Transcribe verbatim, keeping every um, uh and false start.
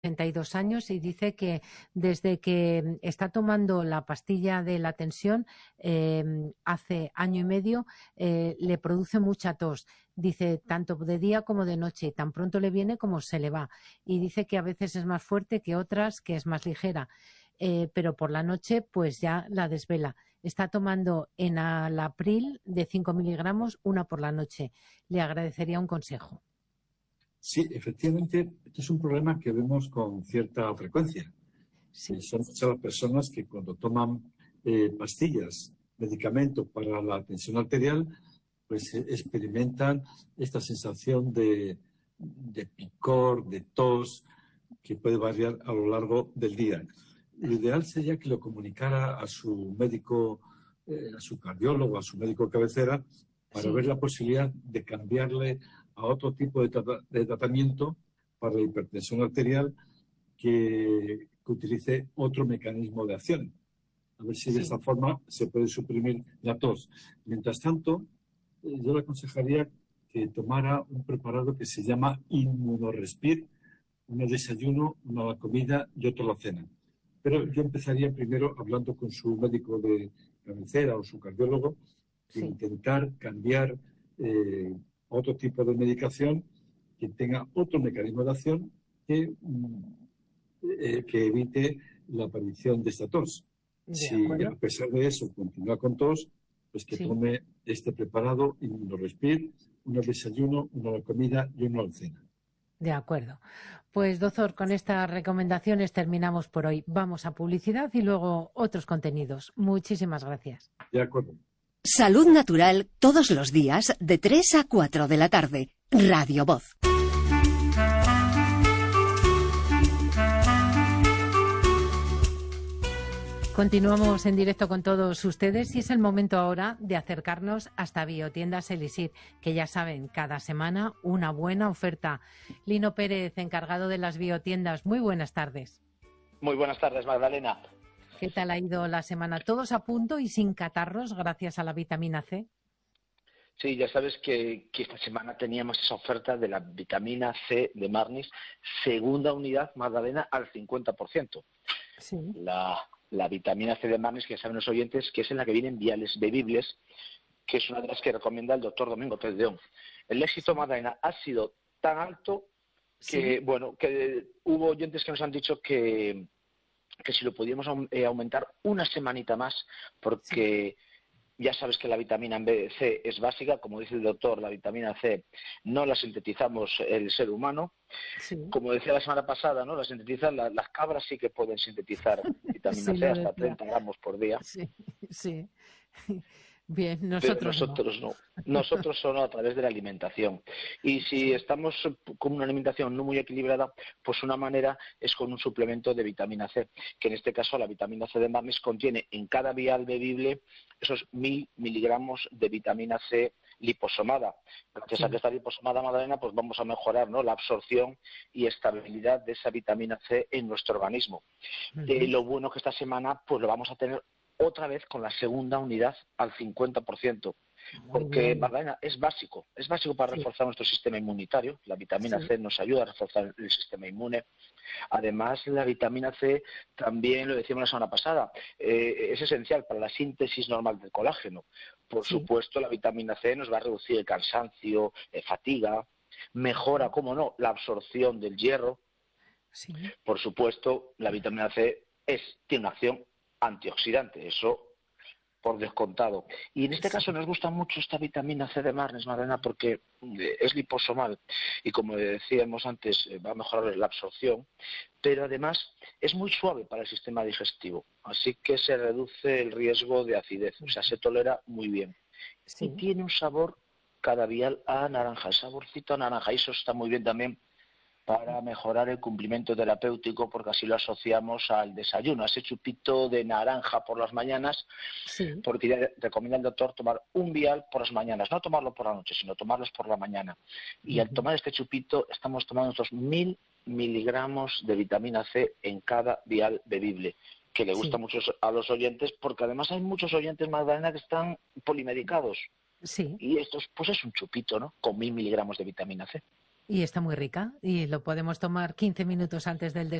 sesenta y dos años y dice que desde que está tomando la pastilla de la tensión eh, hace año y medio eh, le produce mucha tos. Dice tanto de día como de noche y tan pronto le viene como se le va. Y dice que a veces es más fuerte que otras, que es más ligera. Eh, pero por la noche pues ya la desvela. Está tomando enalapril de cinco miligramos, una por la noche. Le agradecería un consejo. Sí, efectivamente, esto es un problema que vemos con cierta frecuencia. Sí. Eh, son muchas las personas que cuando toman eh, pastillas, medicamentos para la tensión arterial, pues eh, experimentan esta sensación de, de picor, de tos, que puede variar a lo largo del día. Lo ideal sería que lo comunicara a su médico, eh, a su cardiólogo, a su médico cabecera, para Sí. ver la posibilidad de cambiarle a otro tipo de, trata de tratamiento para la hipertensión arterial que, que utilice otro mecanismo de acción. A ver si de Sí. esta forma se puede suprimir la tos. Mientras tanto, eh, yo le aconsejaría que tomara un preparado que se llama Inmunorespir, uno desayuno, una comida y otro la cena. Pero yo empezaría primero hablando con su médico de cabecera o su cardiólogo, Sí. intentar cambiar eh, otro tipo de medicación que tenga otro mecanismo de acción que, eh, que evite la aparición de esta tos. De Si acuerdo. a pesar de eso continúa con tos, pues que Sí. tome este preparado Inmunorespir, uno desayuno, una comida y una cena. De acuerdo. Pues, doctor, con estas recomendaciones terminamos por hoy. Vamos a publicidad y luego otros contenidos. Muchísimas gracias. De acuerdo. Salud Natural todos los días de tres a cuatro de la tarde. Radio Voz. Continuamos en directo con todos ustedes y es el momento ahora de acercarnos hasta Biotiendas Elisir, que ya saben, cada semana una buena oferta. Lino Pérez, encargado de las biotiendas, muy buenas tardes. Muy buenas tardes, Magdalena. ¿Qué tal ha ido la semana? ¿Todos a punto y sin catarros gracias a la vitamina C? Sí, ya sabes que, que esta semana teníamos esa oferta de la vitamina C de Marnis, segunda unidad, Magdalena, al cincuenta por ciento. Sí. La, la vitamina C de Marnis, que ya saben los oyentes, que es en la que vienen viales bebibles, que es una de las que recomienda el doctor Domingo Pérez de León. El éxito, Magdalena, ha sido tan alto que, sí. bueno, que hubo oyentes que nos han dicho que, que si lo podíamos eh, aumentar una semanita más, porque... Sí. Ya sabes que la vitamina C es básica, como dice el doctor, la vitamina C no la sintetizamos el ser humano. Sí. Como decía la semana pasada, ¿no? La sintetizan la, las cabras sí que pueden sintetizar vitamina sí, C hasta treinta gramos por día. Sí, sí. Bien, nosotros, Pero nosotros no. no. Nosotros solo a través de la alimentación. Y si sí. estamos con una alimentación no muy equilibrada, pues una manera es con un suplemento de vitamina C, que en este caso la vitamina C de Marnis contiene en cada vial bebible esos mil miligramos de vitamina C liposomada. Gracias sí. a que está liposomada, Magdalena, pues vamos a mejorar, ¿no?, la absorción y estabilidad de esa vitamina C en nuestro organismo. Uh-huh. eh, lo bueno que esta semana pues lo vamos a tener otra vez con la segunda unidad al cincuenta por ciento, porque Magdalena es básico, es básico para sí. reforzar nuestro sistema inmunitario. La vitamina sí. C nos ayuda a reforzar el sistema inmune. Además, la vitamina C también, lo decíamos la semana pasada, eh, es esencial para la síntesis normal del colágeno. Por sí. supuesto, la vitamina C nos va a reducir el cansancio, eh, fatiga, mejora, cómo no, la absorción del hierro. Sí. Por supuesto, la vitamina C es, tiene una acción antioxidante, eso por descontado. Y en este sí. caso nos gusta mucho esta vitamina C de Marnis, Magdalena, porque es liposomal y, como decíamos antes, va a mejorar la absorción, pero además es muy suave para el sistema digestivo, así que se reduce el riesgo de acidez, o sea, se tolera muy bien. Sí. Y tiene un sabor cada vial a naranja, el saborcito a naranja, y eso está muy bien también para mejorar el cumplimiento terapéutico, porque así lo asociamos al desayuno, a ese chupito de naranja por las mañanas, sí. porque ya recomienda el doctor tomar un vial por las mañanas, no tomarlo por la noche, sino tomarlos por la mañana. Y uh-huh. al tomar este chupito estamos tomando estos mil miligramos de vitamina C en cada vial bebible, que le gusta sí. mucho a los oyentes, porque además hay muchos oyentes, Magdalena, que están polimedicados. Sí. Y esto pues es un chupito, ¿no?, con mil miligramos de vitamina C. Y está muy rica y lo podemos tomar quince minutos antes del